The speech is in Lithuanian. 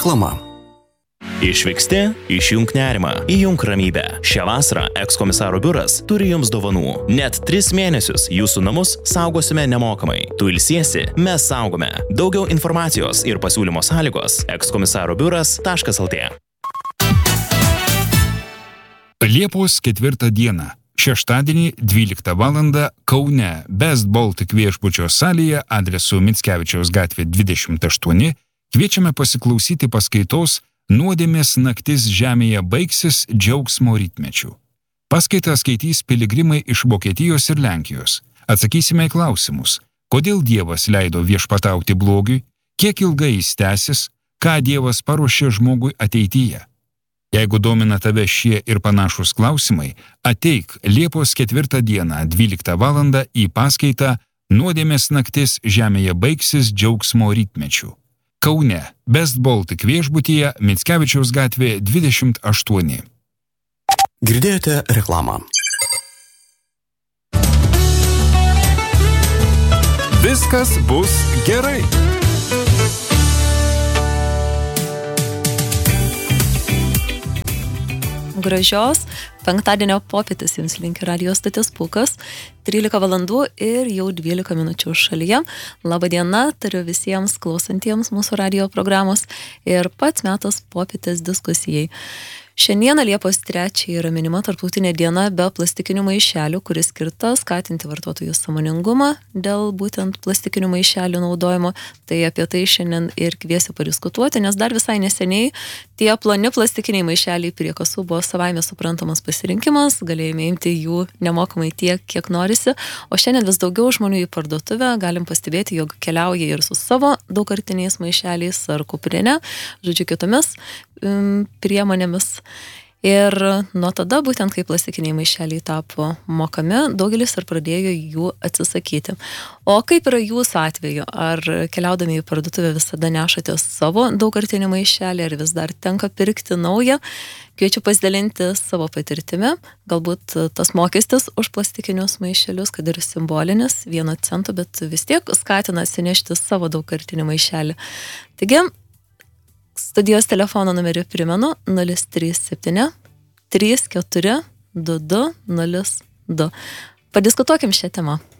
Reklama. Išvyksti, išjunk nerimą, įjunk ramybę. Šią vasarą ekskomisaro biuras turi jums dovanų. Net 3 mėnesius jūsų namus saugosime nemokamai. Tu ilsiesi, mes saugome. Daugiau informacijos ir pasiūlymo sąlygos ekskomisarobiuras.lt. Liepos 4 dieną, šeštadienį 12 val. Kaune Best Baltic viešbučio salėje adresu Mickevičiaus gatvė 28 kviečiame pasiklausyti paskaitos Nuodėmės naktis žemėje baigsis džiaugsmo rytmečiu. Paskaitą skaitys piligrimai iš Vokietijos ir Lenkijos. Atsakysime į klausimus, kodėl Dievas leido viešpatauti blogiui, kiek ilgai jis tęsis, ką Dievas paruošė žmogui ateityje. Jeigu domina tave šie ir panašus klausimai, ateik Liepos 4 dieną 12 val. Į paskaitą Nuodėmės naktis žemėje baigsis džiaugsmo rytmečiu. Kaune Best Baltic viešbutyje Mickevičiaus gatvė 28. Girdėjote reklamą. Viskas bus gerai. Gražios penktadienio popietės jums linki radijo stotis Pūkas, 13 valandų ir jau 12 minučių šalyje. Labą dieną, tariu visiems klausantiems mūsų radijo programos ir pats metas popietės diskusijai. Šiandieną Liepos 3 yra minima tarptautinė diena be plastikinių maišelių, kuris skirta skatinti vartotojų sąmoningumą dėl būtent plastikinių maišelių naudojimo. Tai apie tai šiandien ir kviesiu padiskutuoti, nes dar visai neseniai tie ploni plastikiniai maišeliai prie kasų buvo savaime suprantamas pasirinkimas, galėjome imti jų nemokamai tiek, kiek norisi, o šiandien vis daugiau žmonių į parduotuvę galim pastebėti, jog keliauja ir su savo daugkartiniais maišeliais ar kuprinė, žodžiu kitomis priemonėmis. Ir nuo tada, būtent kai plastikiniai maišeliai tapo mokami, daugelis ir pradėjo jų atsisakyti. O kaip yra jūsų atveju? Ar keliaudami į parduotuvę visada nešate savo daugkartinį maišelį, ar vis dar tenka pirkti naują? Kviečiu pasidalinti savo patirtimi. Galbūt tas mokestis už plastikinius maišelius, kad ir simbolinis, 1 centų, bet vis tiek skatina atsinešti savo daugkartinį maišelį. Taigi, studijos telefono numerį primenu 037 34 22 02. Padiskutuokim šią temą.